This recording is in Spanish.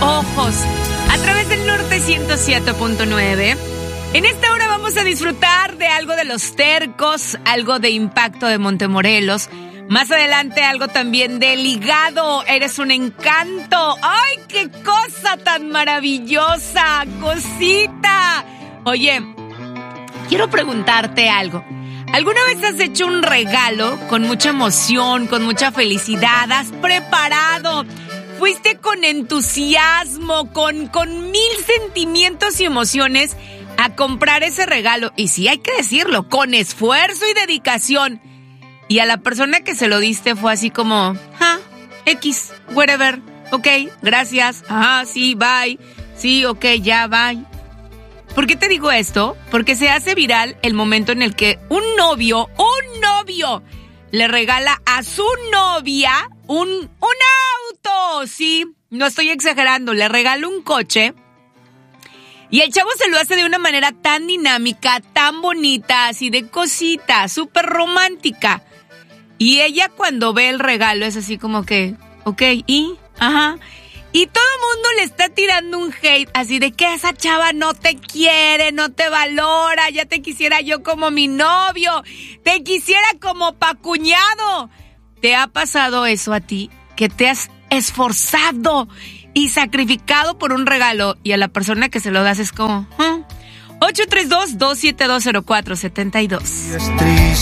ojos a través del Norte 107.9. En esta hora vamos a disfrutar de algo de Los Tercos, algo de Impacto de Montemorelos. Más adelante algo también de Ligado, Eres un Encanto. ¡Ay, qué cosa tan maravillosa! ¡Cosita! Oye, quiero preguntarte algo. ¿Alguna vez has hecho un regalo con mucha emoción, con mucha felicidad? ¿Has preparado? ¿Fuiste con entusiasmo, con mil sentimientos y emociones a comprar ese regalo? Y sí, hay que decirlo, con esfuerzo y dedicación. Y a la persona que se lo diste fue así como, X, whatever, ok, gracias, sí, bye, sí, ok, ya, bye. ¿Por qué te digo esto? Porque se hace viral el momento en el que un novio, le regala a su novia un auto, sí, no estoy exagerando, le regala un coche. Y el chavo se lo hace de una manera tan dinámica, tan bonita, así de cosita, súper romántica. Y ella cuando ve el regalo es así como que, ok, y todo el mundo le está tirando un hate, así de que esa chava no te quiere, no te valora, ya te quisiera yo como mi novio, te quisiera como pa' cuñado. ¿Te ha pasado eso a ti? Que te has esforzado y sacrificado por un regalo y a la persona que se lo das es como, 832-272-0472.